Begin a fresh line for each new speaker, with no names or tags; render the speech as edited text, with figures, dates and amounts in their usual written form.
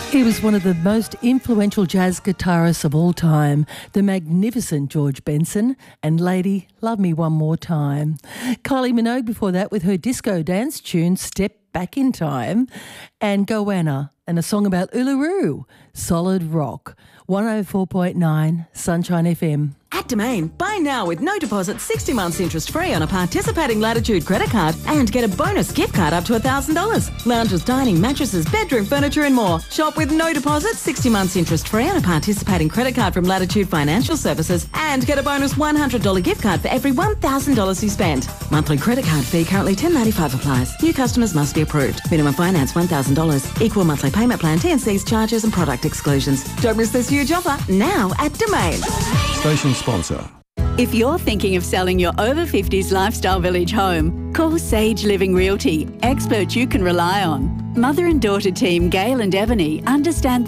He was one of the most influential jazz guitarists of all time, the magnificent George Benson, and Lady, Love Me One More Time. Kylie Minogue before that with her disco dance tune, Step Back in Time, and Goanna, and a song about Uluru, Solid Rock, 104.9 Sunshine FM.
At Domain, buy now with no deposit, 60 months interest free on a participating Latitude credit card and get a bonus gift card up to $1,000. Lounges, dining, mattresses, bedroom furniture and more. Shop with no deposit, 60 months interest free on a participating credit card from Latitude Financial Services and get a bonus $100 gift card for every $1,000 you spend. Monthly credit card fee currently $10.95 applies. New customers must be approved. Minimum finance $1,000. Equal monthly payment plan, T&Cs, charges and product exclusions. Don't miss this huge offer now at Domain.
Station sponsor.
If you're thinking of selling your over 50s lifestyle village home, call Sage Living Realty, experts you can rely on. Mother and daughter team Gail and Ebony understand